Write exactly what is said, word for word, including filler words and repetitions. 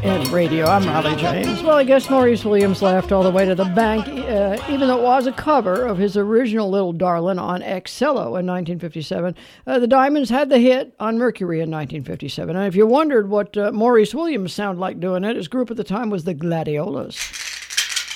in radio. I'm Riley James. Well, I guess Maurice Williams laughed all the way to the bank, uh, even though it was a cover of his original Little Darlin' on Excello in nineteen fifty-seven. Uh, the Diamonds had the hit on Mercury in nineteen fifty-seven. And if you wondered what uh, Maurice Williams sounded like doing it, his group at the time was the Gladiolas.